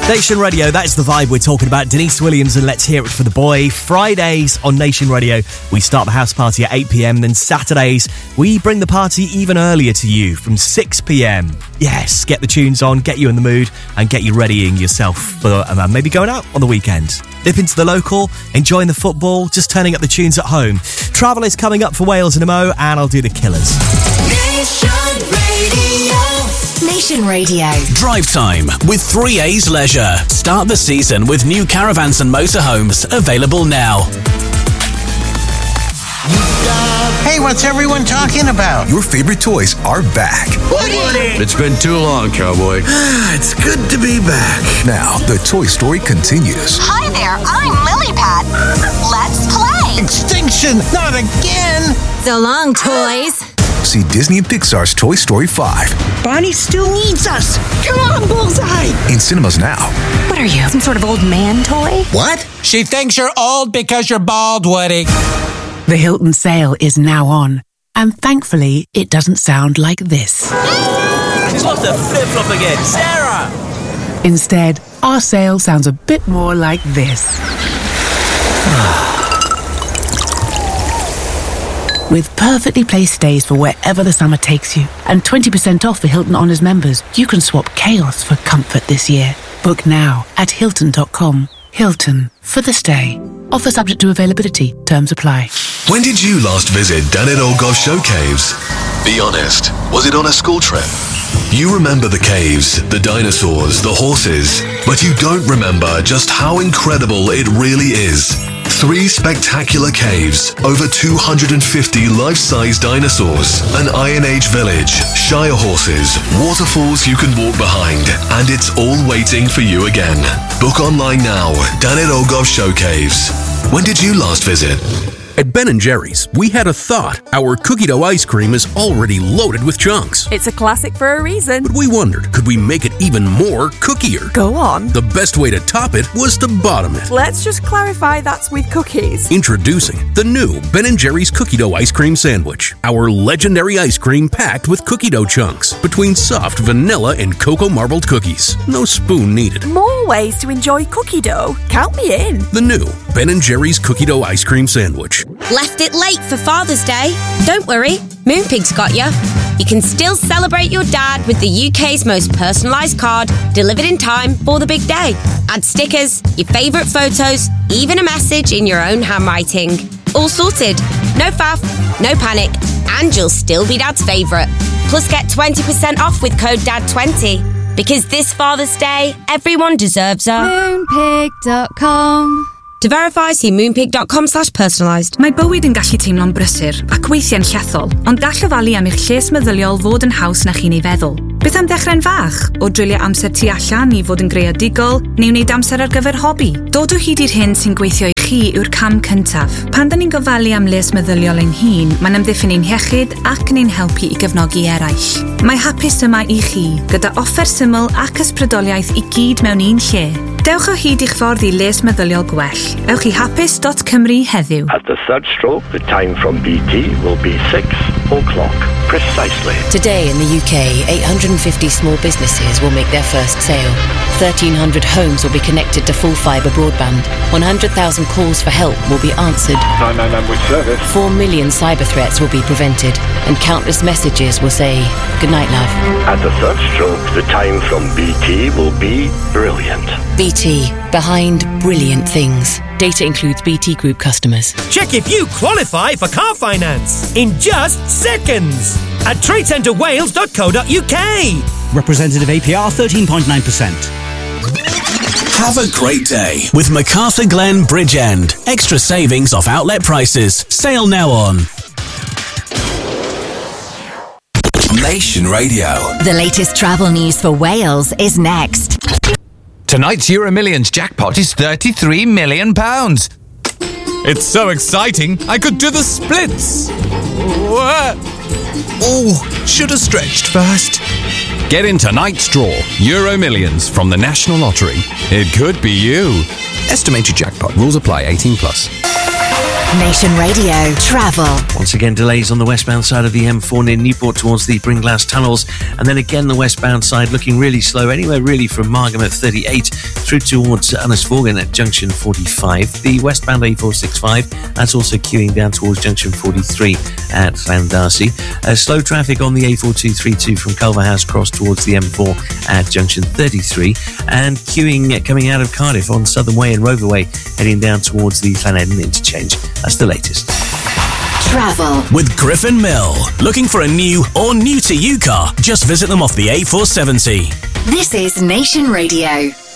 Nation Radio, that is the vibe we're talking about. Denise Williams and Let's Hear It for the Boy. Fridays on Nation Radio, we start the house party at 8 p.m. Then Saturdays, we bring the party even earlier to you from 6 p.m. Yes, get the tunes on, get you in the mood, and get you readying yourself for maybe going out on the weekend. Dip into the local, enjoying the football, just turning up the tunes at home. Travel is coming up for Wales in a mo, and I'll do the Killers. Nation Radio. Nation Radio. Drive time with 3A's Leisure. Start the season with new caravans and motorhomes available now. Hey, what's everyone talking about? Your favorite toys are back. Woody! It's been too long, cowboy. It's good to be back. Now, the Toy Story continues. Hi there, I'm Lilypad. Let's play. Extinction, not again. So long, toys. See Disney and Pixar's Toy Story 5. Bonnie still needs us. Come on, Bullseye. In cinemas now. What are you, some sort of old man toy? What? She thinks you're old because you're bald, Woody. The Hilton sale is now on. And thankfully, it doesn't sound like this. She's lost her flip-flop again. Sarah! Instead, our sale sounds a bit more like this. With perfectly placed stays for wherever the summer takes you, and 20% off for Hilton Honors members, you can swap chaos for comfort this year. Book now at Hilton.com. Hilton, for the stay. Offer subject to availability. Terms apply. When did you last visit Danit Olgov Show Caves? Be honest, was it on a school trip? You remember the caves, the dinosaurs, the horses, but you don't remember just how incredible it really is. 3 spectacular caves, over 250 life-size dinosaurs, an Iron Age village, Shire horses, waterfalls you can walk behind, and it's all waiting for you again. Book online now, Danit Olgov Show Caves. When did you last visit? At Ben & Jerry's, we had a thought. Our cookie dough ice cream is already loaded with chunks. It's a classic for a reason. But we wondered, could we make it even more cookier? Go on. The best way to top it was to bottom it. Let's just clarify that's with cookies. Introducing the new Ben & Jerry's cookie dough ice cream sandwich. Our legendary ice cream packed with cookie dough chunks between soft vanilla and cocoa marbled cookies. No spoon needed. More ways to enjoy cookie dough. Count me in. The new Ben & Jerry's cookie dough ice cream sandwich. Left it late for Father's Day? Don't worry, Moonpig's got ya. You can still celebrate your dad with the UK's most personalised card, delivered in time for the big day. Add stickers, your favourite photos, even a message in your own handwriting. All sorted. No faff, no panic, and you'll still be Dad's favourite. Plus get 20% off with code DAD20. Because this Father's Day, everyone deserves a Moonpig.com. To verify, see moonpig.com/personalised. Mae bywyd yn gallu teimlo'n brysur ac weithie'n llethol, ond gall ofalu am eich lles meddyliol fod yn haws na chi'n ei feddwl. Beth am dechrau'n fach? O drwylio amser tu allan i fod yn greadigol, neu wneud amser ar gyfer hobi? Dod o hyd i'r hyn sy'n gweithio i chi yw'r cam cyntaf. Pan da ni'n gofalu am les meddyliol ein hun, mae'n amddiffyn ein iechyd ac yn ein helpu i gefnogi eraill. Mae hapus yma i chi, gyda offer syml ac ysbrydoliaeth i gyd mewn un lle. Dewch o hyd i'ch ffordd i les meddyliol gwell. Ewch i hapus.cymru heddiw. At the third stroke, the time from BT will be 6 o'clock, precisely. Today in the UK, 850 small businesses will make their first sale. 1,300 homes will be connected to full fibre broadband. 100,000 calls for help will be answered. 999 with service. 4 million cyber threats will be prevented. And countless messages will say, "Good night, love." At the third stroke, the time from BT will be brilliant. BT, behind brilliant things. Data includes BT Group customers. Check if you qualify for car finance in just seconds at tradecentrewales.co.uk. Representative APR 13.9%. Have a great day with MacArthur Glen Bridgend. Extra savings off outlet prices. Sale now on. Nation Radio. The latest travel news for Wales is next. Tonight's Euro Millions jackpot is £33 million. It's so exciting, I could do the splits. Oh, should have stretched first. Get in tonight's draw, Euro Millions from the National Lottery. It could be you. Estimated jackpot. Rules apply. 18+. Nation Radio Travel. Once again, delays on the westbound side of the M4 near Newport towards the Bringlass tunnels. And then again, the westbound side looking really slow, anywhere really from Margam at 38 through towards Annesforgan at junction 45. The westbound A465, that's also queuing down towards junction 43 at Llandarcy. Slow traffic on the A4232 from Culverhouse Cross towards the M4 at junction 33. And queuing coming out of Cardiff on Southern Way and Rover Way, heading down towards the Llanedden interchange. That's the latest. Travel with Griffin Mill. Looking for a new or new to you car? Just visit them off the A470. This is Nation Radio.